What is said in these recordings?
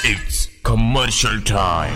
It's commercial time.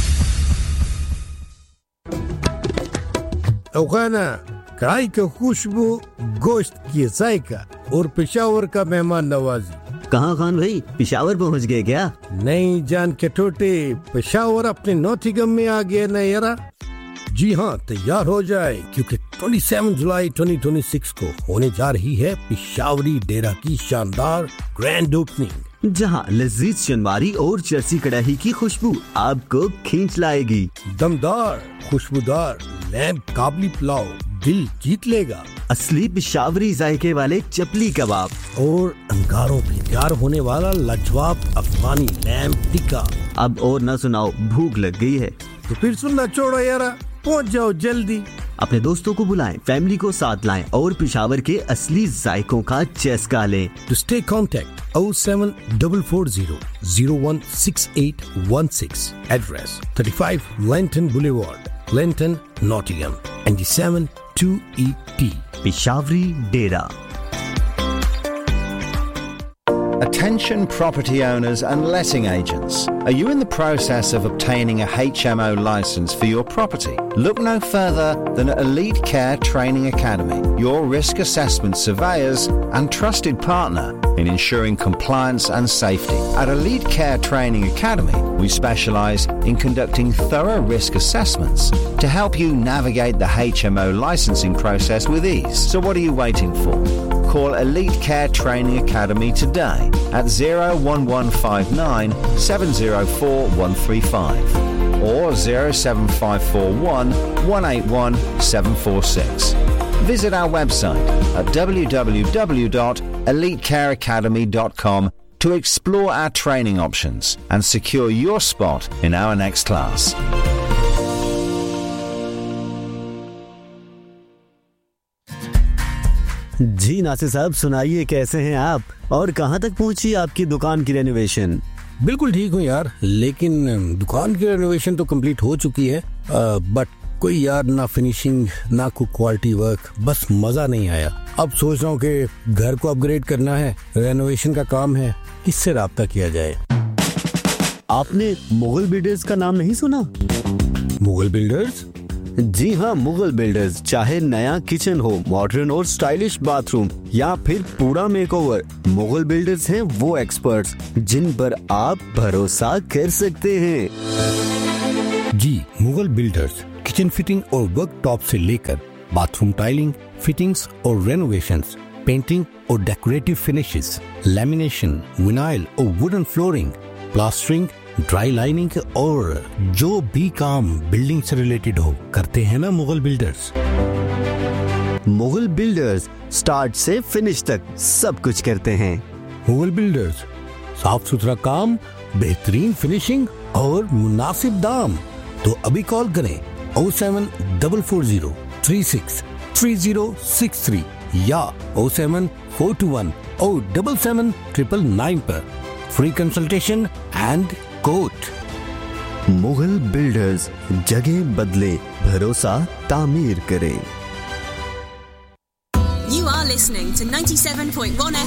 औखाना कढ़ाई की खुशबू, गोश्त की जायका और पेशावर का मेहमान नवाजी। कहाँ खान भाई, पेशावर पहुँच गए क्या? नहीं जान के टोटे, पेशावर अपने नौथिगम में आ गया न यारा। जी हाँ, तैयार हो जाए क्योंकि 27 जुलाई 2026 को होने जा रही है पेशावरी डेरा की शानदार ग्रैंड ओपनिंग, जहाँ लजीज चनवारी और चरसी कढ़ाई की खुशबू आपको खींच लाएगी। दमदार खुशबूदार लैम्ब काबली पुलाव दिल जीत लेगा। असली पेशावरी जायके वाले चपली कबाब और अंगारों पे तैयार होने वाला लाजवाब अफगानी लैम्ब टिक्का। अब और न सुनाओ, भूख लग गई है तो फिर सुनना छोड़ो यारा, पहुंच जाओ जल्दी। अपने दोस्तों को बुलाएं, फैमिली को साथ लाएं और पेशावर के असली जायकों का चस्का लें। To stay contact 07440 016816. Address 35 Lenton Boulevard, Lenton, Nottingham, NG7 2ET. Peshawari Dera. Attention property owners and letting agents. Are you in the process of obtaining a HMO license for your property? Look no further than Elite Care Training Academy, your risk assessment surveyors and trusted partner in ensuring compliance and safety. At Elite Care Training Academy, we specialise in conducting thorough risk assessments to help you navigate the HMO licensing process with ease. So what are you waiting for? Call Elite Care Training Academy today at 01159 704 135 or 07541 181 746. Visit our website at www.elitecareacademy.com to explore our training options and secure your spot in our next class. जी नासिर साहब, सुनाइए कैसे हैं आप और कहां तक पहुंची आपकी दुकान की रेनोवेशन? बिल्कुल ठीक हूँ यार, लेकिन दुकान की रेनोवेशन तो कंप्लीट हो चुकी है, बट कोई यार ना फिनिशिंग ना कोई क्वालिटी वर्क, बस मजा नहीं आया। अब सोच रहा हूँ कि घर को अपग्रेड करना है, रेनोवेशन का काम है, किससे राब्ता किया जाए। आपने मुगल बिल्डर्स का नाम नहीं सुना? मुगल बिल्डर्स? जी हाँ, मुगल बिल्डर्स। चाहे नया किचन हो, मॉडर्न और स्टाइलिश बाथरूम या फिर पूरा मेकओवर, मुगल बिल्डर्स हैं वो एक्सपर्ट्स जिन पर आप भरोसा कर सकते हैं। जी, मुगल बिल्डर्स किचन फिटिंग और वर्क टॉप से लेकर बाथरूम टाइलिंग, फिटिंग्स और रेनोवेशंस, पेंटिंग और डेकोरेटिव फिनिशेस, लैमिनेशन, विनाइल और wooden flooring, plastering, dry lining और जो भी काम बिल्डिंग से रिलेटेड हो करते हैं ना Mughal builders. Mughal builders start से फिनिश तक सब कुछ करते हैं। मुगल बिल्डर्स, साफ सुथरा काम, बेहतरीन फिनिशिंग और मुनासिब दाम। तो अभी कॉल करें 07440 363063 या 07421 077 पर free consultation and quote. Mughal builders, जगह बदले, भरोसा तामीर करें। You are listening to 97.1